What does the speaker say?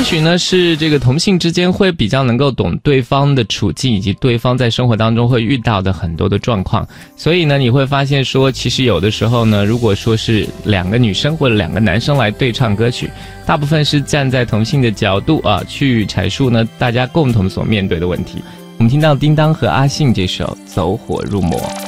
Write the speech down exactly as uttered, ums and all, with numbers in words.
曲呢是这个同性之间会比较能够懂对方的处境，以及对方在生活当中会遇到的很多的状况，所以呢你会发现说，其实有的时候呢，如果说是两个女生或者两个男生来对唱歌曲，大部分是站在同性的角度啊去阐述呢大家共同所面对的问题。我们听到叮当和阿信这首《走火入魔》。